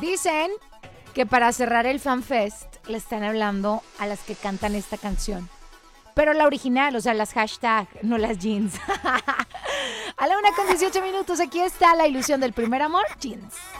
Dicen que para cerrar el FanFest le están hablando a las que cantan esta canción. Pero la original, o sea, las hashtag, no las jeans. A la 1:18 aquí está la ilusión del primer amor, jeans.